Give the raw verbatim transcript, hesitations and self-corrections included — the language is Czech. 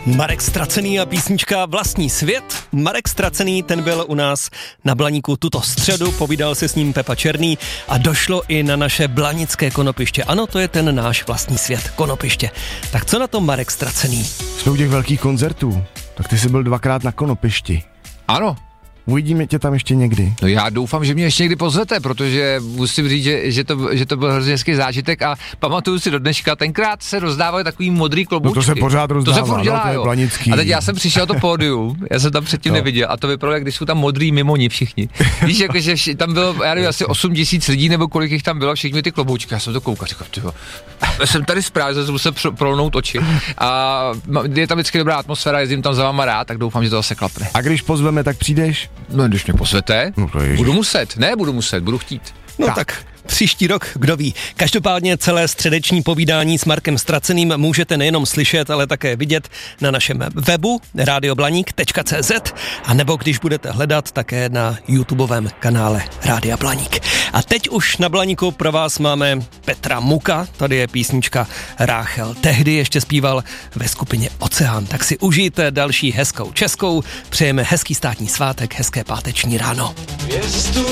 Marek Ztracený a písnička Vlastní svět. Marek Ztracený, ten byl u nás na Blaníku tuto středu, povídal si s ním Pepa Černý a došlo i na naše blanické Konopiště. Ano, to je ten náš vlastní svět, Konopiště. Tak co na tom Marek Ztracený? Jsme u těch velkých koncertů, tak ty jsi byl dvakrát na Konopišti. Ano. Uvidíme tě tam ještě někdy. No já doufám, že mě ještě někdy pozvete, protože musím říct, že, že, to, že to byl hrozně hezký zážitek a pamatuju si do dneška, tenkrát se rozdávaly takový modrý kloboučky. No to se pořád rozdává, to se furt dělá, no, to je blanický. A teď já jsem přišel to pódium, já jsem tam předtím no. neviděl a to vypadalo, když jsou tam modrý mimoni všichni. Víš, jakože vši, tam bylo, já nevím, asi osm tisíc lidí nebo kolik jich tam bylo, všichni ty kloboučky, já jsem to koukal, říkal, tyjo, já jsem tady správně, jsem musel prolnout oči a je tam vždycky dobrá atmosféra, jezdím tam za váma rád, tak doufám, že to zase klapne. A když pozveme, tak přijdeš? No, když mě pozvete, no budu muset, ne, budu muset, budu chtít. No tak. tak příští rok, kdo ví. Každopádně celé středeční povídání s Markem Ztraceným můžete nejenom slyšet, ale také vidět na našem webu radioblaník tečka cé zet a nebo když budete hledat také na YouTubeovém kanále Rádia Blaník. A teď už na Blaníku pro vás máme Petra Muka, tady je písnička Ráchel. Tehdy ještě zpíval ve skupině Oceán, tak si užijte další hezkou českou, přejeme hezký státní svátek, hezké páteční ráno.